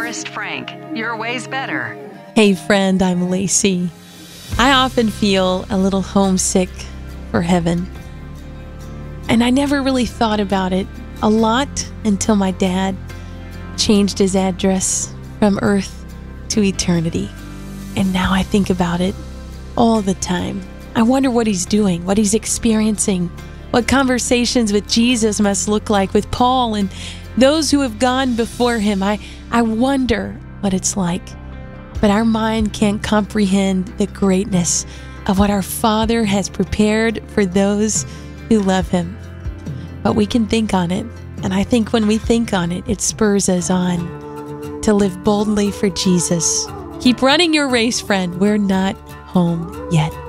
Forrest Frank, Your Way's Better. Hey friend, I'm Lacey. I often feel a little homesick for heaven. And I never really thought about it a lot until my dad changed his address from earth to eternity. And now I think about it all the time. I wonder what he's doing, what he's experiencing, what conversations with Jesus must look like with Paul and those who have gone before him. I wonder what it's like. But our mind can't comprehend the greatness of what our Father has prepared for those who love him. But we can think on it. And I think when we think on it, it spurs us on to live boldly for Jesus. Keep running your race, friend. We're not home yet.